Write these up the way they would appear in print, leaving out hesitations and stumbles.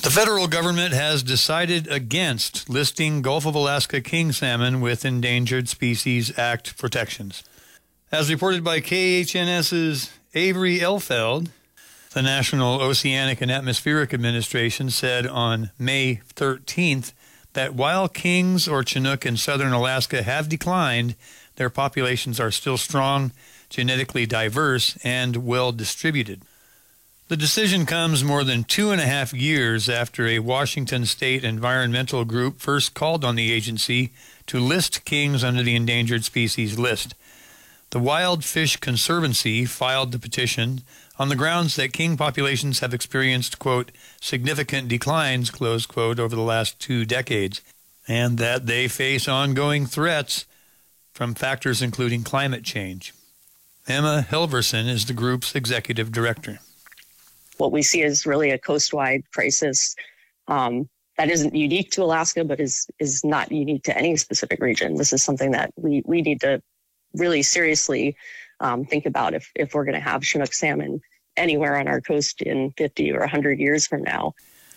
The federal government has decided against listing Gulf of Alaska king salmon with Endangered Species Act protections. As reported by KHNS's Avery Elfeld, the National Oceanic and Atmospheric Administration said on May 13th that while kings or Chinook in southern Alaska have declined, their populations are still strong, genetically diverse, and well distributed. The decision comes more than 2.5 years after a Washington state environmental group first called on the agency to list kings under the endangered species list. The Wild Fish Conservancy filed the petition on the grounds that king populations have experienced, quote, significant declines, close quote, over the last 2 decades, and that they face ongoing threats from factors including climate change. Emma Helverson is the group's executive director. What we see is really a coast-wide crisis that isn't unique to Alaska, but is not unique to any specific region. This is something that we need to really seriously think about if we're going to have Chinook salmon anywhere on our coast in 50 or 100 years from now.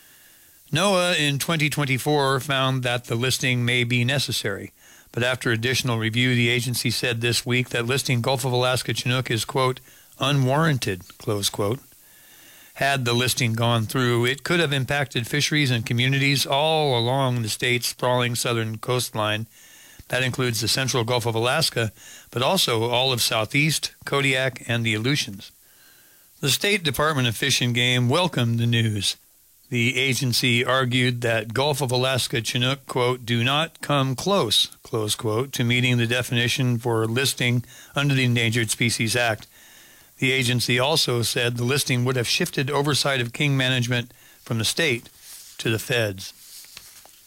NOAA in 2024 found that the listing may be necessary, but after additional review, the agency said this week that listing Gulf of Alaska Chinook is, quote, unwarranted, close quote. Had the listing gone through, it could have impacted fisheries and communities all along the state's sprawling southern coastline. That includes the central Gulf of Alaska, but also all of Southeast, Kodiak, and the Aleutians. The State Department of Fish and Game welcomed the news. The agency argued that Gulf of Alaska Chinook, quote, do not come close, close quote, to meeting the definition for listing under the Endangered Species Act. The agency also said the listing would have shifted oversight of king management from the state to the feds.